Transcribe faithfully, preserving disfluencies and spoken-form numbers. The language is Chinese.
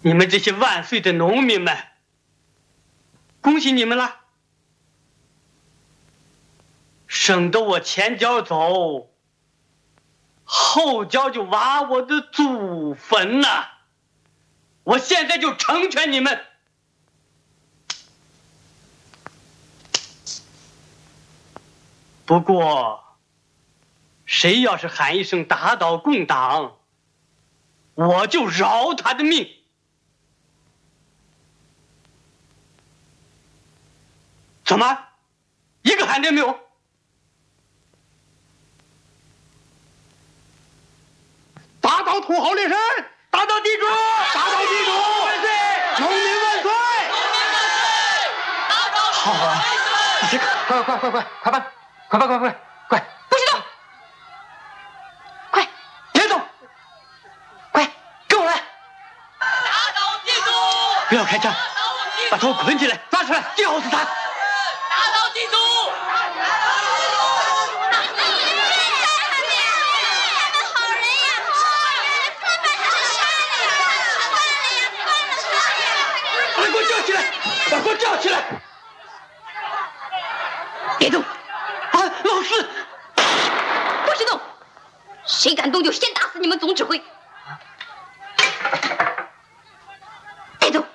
你们这些万岁的农民们，恭喜你们了，省得我前脚走，后脚就挖我的祖坟呐！我现在就成全你们。不过，谁要是喊一声打倒共党，我就饶他的命。怎么，一个喊的没有？ 打倒土豪劣绅， 打倒地主， 打倒地主， 万岁！ 农民万岁！ 打倒好啊！这个，快快快快快办！快快快快快！ 不许动！快， 别动！ 快，跟我来！ 打倒地主！ 不要开枪，把头捆起来，抓出来，吊死他！ 打倒地主！ 把他给我吊起来！把他给我吊起来！ 别动！ 啊，老四！ 不许动！谁敢动就先打死你们总指挥！别动！